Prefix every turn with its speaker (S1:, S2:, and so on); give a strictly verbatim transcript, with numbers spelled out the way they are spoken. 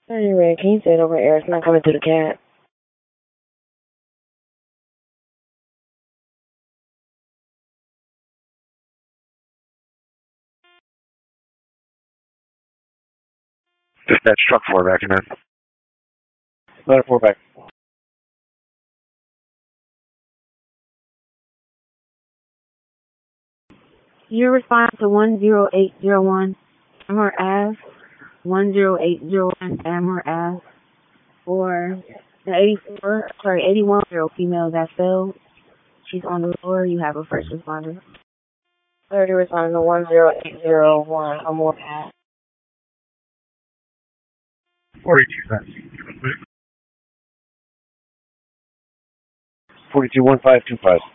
S1: Anyway, can you say it over air? It's not coming through the cat.
S2: Dispatch truck four back in there. Letter four back.
S1: You respond to one zero eight zero one Amber Ave, one zero eight zero one Amber Ave, for the eighty-four, sorry, eighty-one year old female that fell. She's on the floor. You have a first responder. thirty responding to one zero eight zero one Amber Ave.
S2: forty-two cents. forty-two one five two five.